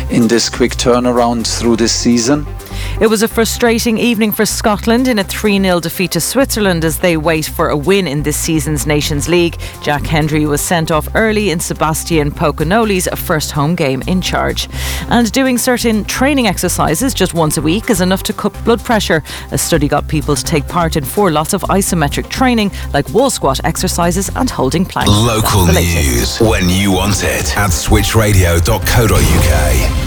in this quick turnaround through this season. It was a frustrating evening for Scotland in a 3-0 defeat to Switzerland as they wait for a win in this season's Nations League. Jack Hendry was sent off early in Sebastian Poconolo's first home game in charge. And doing certain training exercises just once a week is enough to cut blood pressure. A study got people to take part in 4 lots of isometric training like wall squat exercises and holding planks. Local news when you want it at switchradio.co.uk.